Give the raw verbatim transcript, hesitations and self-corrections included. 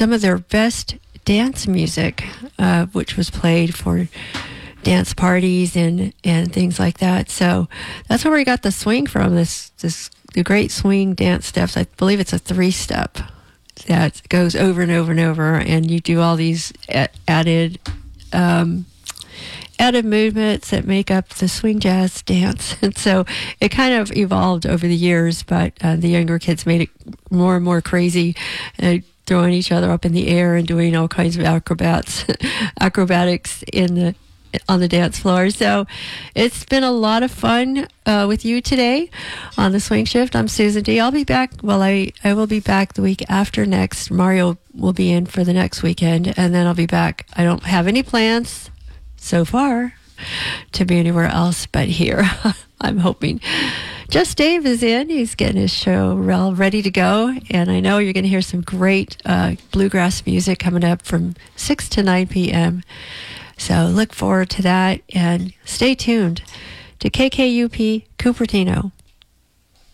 some of their best dance music, uh, which was played for dance parties and, and things like that. So that's where we got the swing from, this, this the great swing dance steps. I believe it's a three-step that goes over and over and over, and you do all these a- added um, added movements that make up the swing jazz dance. And so it kind of evolved over the years, but uh, the younger kids made it more and more crazy, uh, throwing each other up in the air and doing all kinds of acrobats, acrobatics in the on the dance floor. So it's been a lot of fun uh, with you today on the Swing Shift. I'm Susan D. I'll be back. Well, I, I will be back the week after next. Mario will be in for the next weekend, and then I'll be back. I don't have any plans so far to be anywhere else but here. I'm hoping. Just Dave is in. He's getting his show all ready to go, and I know you're going to hear some great uh, bluegrass music coming up from six to nine p.m. So look forward to that, and stay tuned to K K U P Cupertino.